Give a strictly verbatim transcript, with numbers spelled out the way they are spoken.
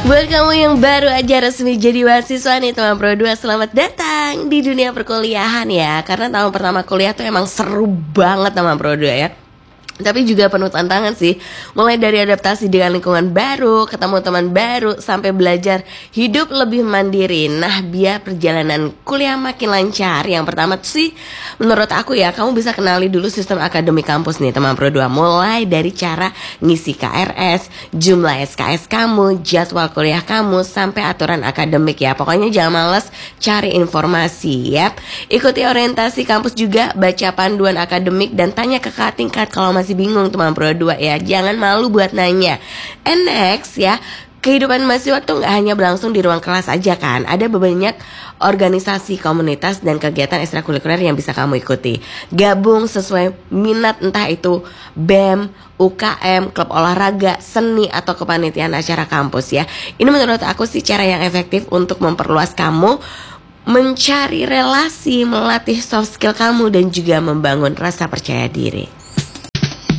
Buat kamu yang baru aja resmi jadi mahasiswa nih teman Pro dua, selamat datang di dunia perkuliahan ya. Karena tahun pertama kuliah tuh emang seru banget teman Pro dua ya. Tapi juga penuh tantangan sih. Mulai dari adaptasi dengan lingkungan baru, ketemu teman baru, sampai belajar hidup lebih mandiri. Nah, biar perjalanan kuliah makin lancar, yang pertama tuh sih menurut aku ya, kamu bisa kenali dulu sistem akademik kampus nih teman Pro dua. Mulai dari cara ngisi K R S, jumlah S K S kamu, jadwal kuliah kamu, sampai aturan akademik ya. Pokoknya jangan males cari informasi ya. Ikuti orientasi kampus juga, baca panduan akademik, dan tanya ke kakak tingkat kalau masih bingung teman Pro dua ya. Jangan malu buat nanya. And next ya, kehidupan mahasiswa tuh gak hanya berlangsung di ruang kelas aja kan. Ada banyak organisasi, komunitas, dan kegiatan ekstrakurikuler yang bisa kamu ikuti. Gabung sesuai minat, entah itu B E M, U K M, klub olahraga, seni, atau kepanitiaan acara kampus ya. Ini menurut aku sih cara yang efektif untuk memperluas kamu, mencari relasi, melatih soft skill kamu, dan juga membangun rasa percaya diri.